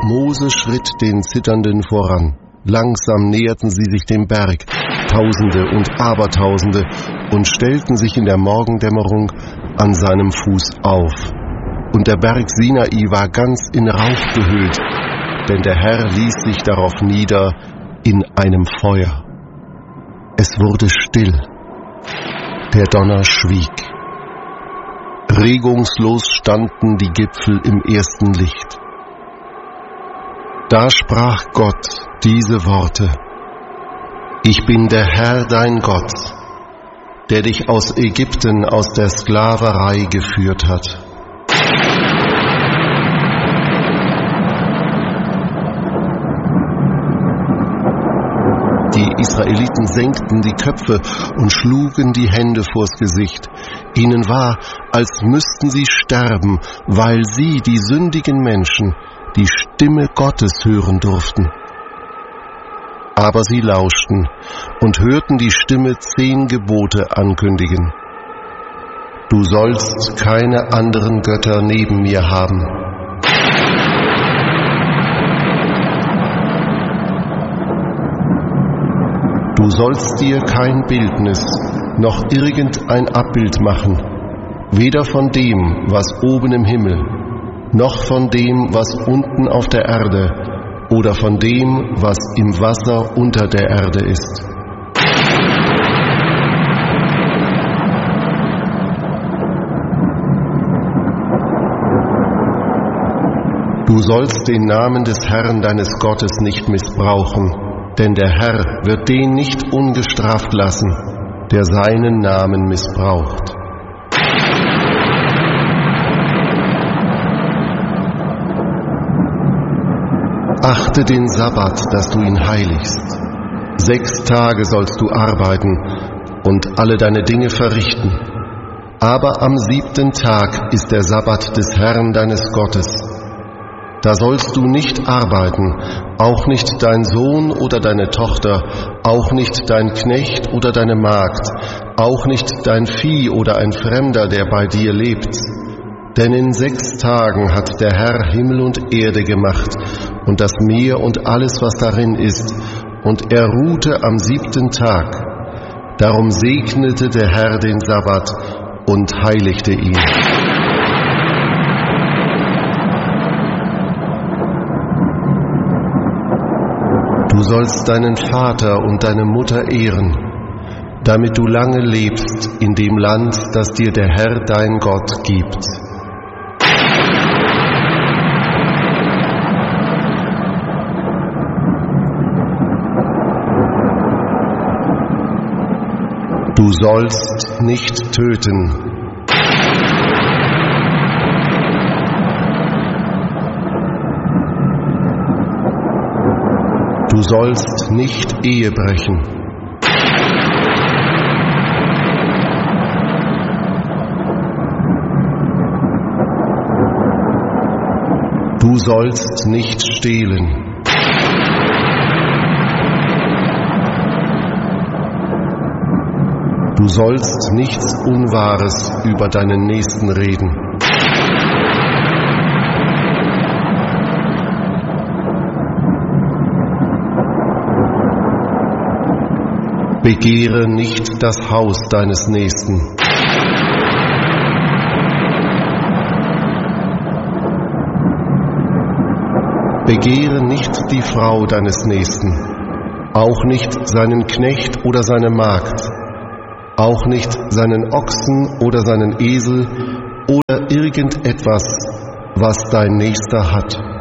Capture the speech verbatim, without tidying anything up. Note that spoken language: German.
Mose schritt den Zitternden voran. Langsam näherten sie sich dem Berg, Tausende und Abertausende, und stellten sich in der Morgendämmerung an seinem Fuß auf. Und der Berg Sinai war ganz in Rauch gehüllt, denn der Herr ließ sich darauf nieder in einem Feuer. Es wurde still. Der Donner schwieg. Regungslos standen die Gipfel im ersten Licht. Da sprach Gott diese Worte: Ich bin der Herr dein Gott, der dich aus Ägypten, aus der Sklaverei geführt hat. Die Israeliten senkten die Köpfe und schlugen die Hände vors Gesicht. Ihnen war, als müssten sie sterben, weil sie, die sündigen Menschen, die Stimme Gottes hören durften. Aber sie lauschten und hörten die Stimme zehn Gebote ankündigen. Du sollst keine anderen Götter neben mir haben. Du sollst dir kein Bildnis noch irgendein Abbild machen, weder von dem, was oben im Himmel, noch von dem, was unten auf der Erde, oder von dem, was im Wasser unter der Erde ist. Du sollst den Namen des Herrn deines Gottes nicht missbrauchen, denn der Herr wird den nicht ungestraft lassen, der seinen Namen missbraucht. Achte den Sabbat, dass du ihn heiligst. Sechs Tage sollst du arbeiten und alle deine Dinge verrichten. Aber am siebten Tag ist der Sabbat des Herrn deines Gottes. Da sollst du nicht arbeiten, auch nicht dein Sohn oder deine Tochter, auch nicht dein Knecht oder deine Magd, auch nicht dein Vieh oder ein Fremder, der bei dir lebt. Denn in sechs Tagen hat der Herr Himmel und Erde gemacht und das Meer und alles, was darin ist, und er ruhte am siebten Tag. Darum segnete der Herr den Sabbat und heiligte ihn. Du sollst deinen Vater und deine Mutter ehren, damit du lange lebst in dem Land, das dir der Herr dein Gott gibt. Du sollst nicht töten. Du sollst nicht Ehe brechen. Du sollst nicht stehlen. Du sollst nichts Unwahres über deinen Nächsten reden. Begehre nicht das Haus deines Nächsten. Begehre nicht die Frau deines Nächsten, auch nicht seinen Knecht oder seine Magd, auch nicht seinen Ochsen oder seinen Esel oder irgendetwas, was dein Nächster hat.